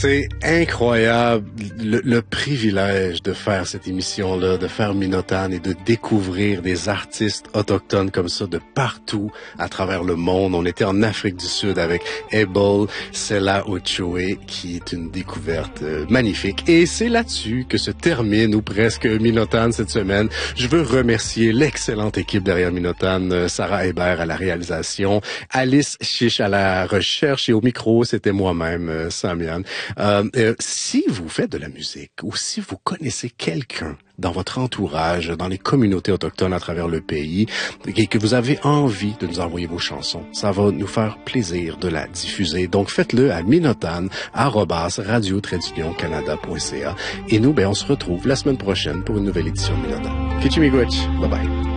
C'est incroyable le privilège de faire cette émission-là, de faire Minotan et de découvrir des artistes autochtones comme ça de partout à travers le monde. On était en Afrique du Sud avec Abel Sela Ochoe, qui est une découverte magnifique. Et c'est là-dessus que se termine ou presque Minotan cette semaine. Je veux remercier l'excellente équipe derrière Minotan, Sarah Hébert à la réalisation, Alice Chiche à la recherche et au micro, c'était moi-même, Samian. Si vous faites de la musique ou si vous connaissez quelqu'un dans votre entourage, dans les communautés autochtones à travers le pays, et que vous avez envie de nous envoyer vos chansons, ça va nous faire plaisir de la diffuser. Donc faites-le à minotan@radio-canada.ca. Et nous, on se retrouve la semaine prochaine pour une nouvelle édition de Minotan. Kichimigwech, bye bye.